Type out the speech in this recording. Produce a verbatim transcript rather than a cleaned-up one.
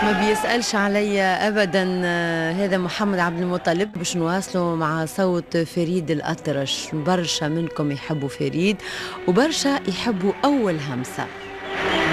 ما بيسألش عليا أبدا. آه، هذا محمد عبد المطلب. باش نواصلوا مع صوت فريد الأطرش. برشا منكم يحبوا فريد وبرشا يحبوا أول همسة.